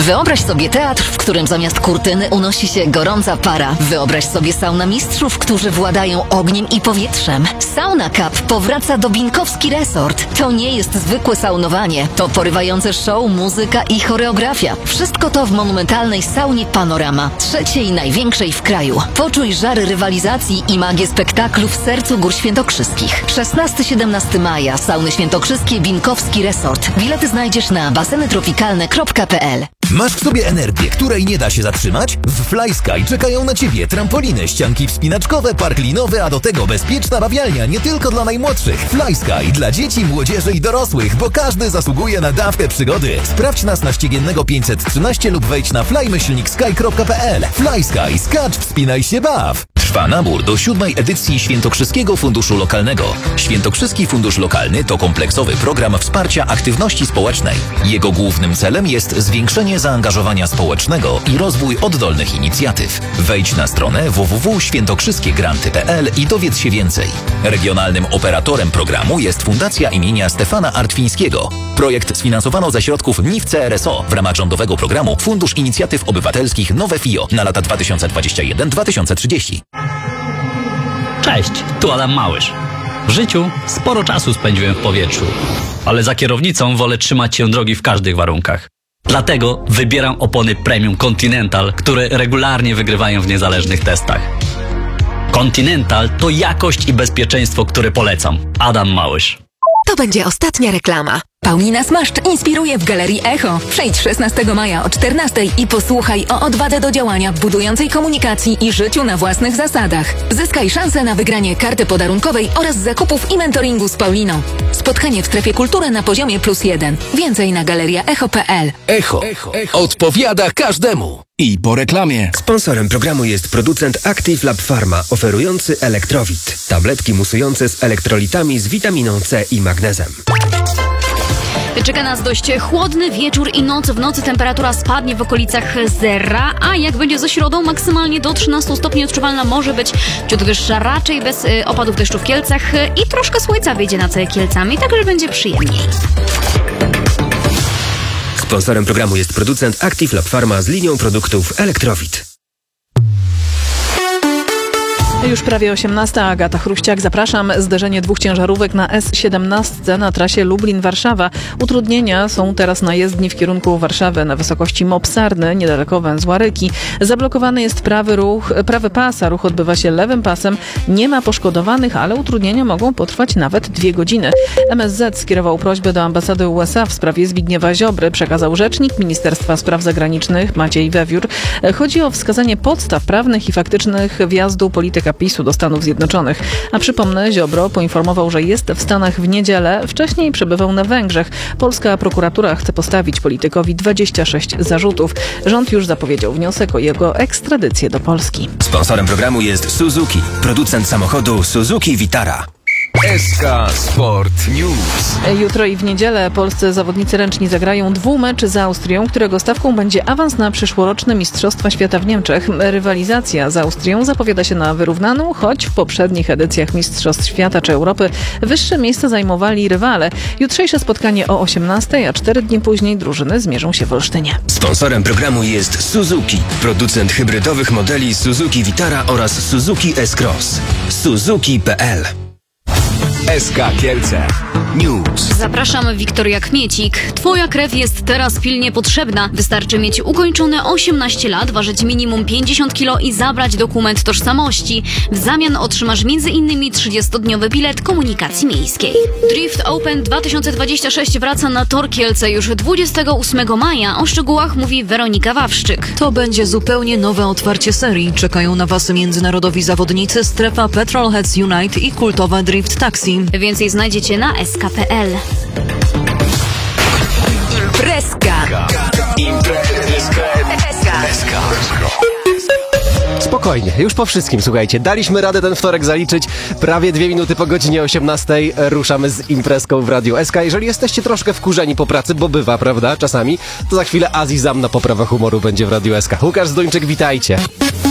Wyobraź sobie teatr, w którym zamiast kurtyny unosi się gorąca para. Wyobraź sobie sauna mistrzów, którzy władają ogniem i powietrzem. Sauna Cup powraca do Binkowski Resort. To nie jest zwykłe saunowanie. To porywające show, muzyka i choreografia. Wszystko to w monumentalnej saunie Panorama, trzeciej największej w kraju. Poczuj żar rywalizacji i magię spektaklu w sercu Gór Świętokrzyskich. 16-17 maja. Sauny Świętokrzyskie Binkowski Resort. Bilety znajdziesz na basenytropikalne.pl. Masz w sobie energię, której nie da się zatrzymać? W Fly Sky czekają na Ciebie trampoliny, ścianki wspinaczkowe, park linowy, a do tego bezpieczna bawialnia nie tylko dla najmłodszych. Fly Sky dla dzieci, młodzieży i dorosłych, bo każdy zasługuje na dawkę przygody. Sprawdź nas na Ściegiennego 513 lub wejdź na fly-sky.pl. Fly Sky, skacz, wspinaj się, baw! Trwa nabór do 7. edycji Świętokrzyskiego Funduszu Lokalnego. Świętokrzyski Fundusz Lokalny to kompleksowy program wsparcia aktywności społecznej. Jego głównym celem jest zwiększenie zaangażowania społecznego i rozwój oddolnych inicjatyw. Wejdź na stronę www.świętokrzyskiegranty.pl i dowiedz się więcej. Regionalnym operatorem programu jest Fundacja imienia Stefana Artwińskiego. Projekt sfinansowano ze środków NIW CRSO w ramach rządowego programu Fundusz Inicjatyw Obywatelskich Nowe FIO na lata 2021-2030. Cześć, tu Adam Małysz. W życiu sporo czasu spędziłem w powietrzu, ale za kierownicą wolę trzymać się drogi w każdych warunkach. Dlatego wybieram opony Premium Continental, które regularnie wygrywają w niezależnych testach. Continental to jakość i bezpieczeństwo, które polecam. Adam Małysz. To będzie ostatnia reklama. Paulina Smaszcz inspiruje w Galerii Echo. Przyjdź 16 maja o 14 i posłuchaj o odwadze do działania, budującej komunikacji i życiu na własnych zasadach. Zyskaj szansę na wygranie karty podarunkowej oraz zakupów i mentoringu z Pauliną. Spotkanie w strefie kultury na poziomie +1. Więcej na galeriaecho.pl. Echo odpowiada każdemu. I po reklamie. Sponsorem programu jest producent Active Lab Pharma, oferujący Elektrowit. Tabletki musujące z elektrolitami z witaminą C i magnezem. Czeka nas dość chłodny wieczór i noc. W nocy temperatura spadnie w okolicach zera, a jak będzie ze środą, maksymalnie do 13 stopni odczuwalna może być ciut wyższa, raczej bez opadów deszczu w Kielcach i troszkę słońca wyjdzie nad Kielcami, także będzie przyjemniej. Sponsorem programu jest producent Active Lab Pharma z linią produktów Elektrowit. Już prawie 18. Agata Chruściak. Zapraszam. Zderzenie dwóch ciężarówek na S17 na trasie Lublin-Warszawa. Utrudnienia są teraz na jezdni w kierunku Warszawy na wysokości Mopsarny, niedaleko węzła Ryki. Zablokowany jest prawy pas, a ruch odbywa się lewym pasem. Nie ma poszkodowanych, ale utrudnienia mogą potrwać nawet 2 godziny. MSZ skierował prośbę do ambasady USA w sprawie Zbigniewa Ziobry, przekazał rzecznik Ministerstwa Spraw Zagranicznych Maciej Wewiór. Chodzi o wskazanie podstaw prawnych i faktycznych wjazdu polityka PiS-u do Stanów Zjednoczonych. A przypomnę, Ziobro poinformował, że jest w Stanach w niedzielę. Wcześniej przebywał na Węgrzech. Polska prokuratura chce postawić politykowi 26 zarzutów. Rząd już zapowiedział wniosek o jego ekstradycję do Polski. Sponsorem programu jest Suzuki, producent samochodu Suzuki Vitara. SK Sport News. Jutro i w niedzielę polscy zawodnicy ręczni zagrają dwumecz z Austrią, którego stawką będzie awans na przyszłoroczne Mistrzostwa Świata w Niemczech. Rywalizacja z Austrią zapowiada się na wyrównaną, choć w poprzednich edycjach Mistrzostw Świata czy Europy wyższe miejsca zajmowali rywale. Jutrzejsze spotkanie o 18, a 4 dni później drużyny zmierzą się w Olsztynie. Sponsorem programu jest Suzuki, producent hybrydowych modeli Suzuki Vitara oraz Suzuki S-Cross. Suzuki.pl. SK Kielce News. Zapraszam, Wiktoria Kmiecik. Twoja krew jest teraz pilnie potrzebna. Wystarczy mieć ukończone 18 lat, ważyć minimum 50 kg i zabrać dokument tożsamości. W zamian otrzymasz m.in. 30-dniowy bilet komunikacji miejskiej. Drift Open 2026 wraca na Tor Kielce już 28 maja. O szczegółach mówi Weronika Wawrzyk. To będzie zupełnie nowe otwarcie serii. Czekają na Was międzynarodowi zawodnicy, strefa Petrolheads Unite i kultowe Drift Taxi. Więcej znajdziecie na sk.pl. Imprezka. Spokojnie, już po wszystkim, słuchajcie, daliśmy radę ten wtorek zaliczyć. Prawie 2 minuty po godzinie 18 ruszamy z imprezką w Radiu SK. Jeżeli jesteście troszkę wkurzeni po pracy, bo bywa, prawda, czasami, to za chwilę Azizam na poprawę humoru będzie w Radiu SK. Łukasz Zduńczyk, witajcie.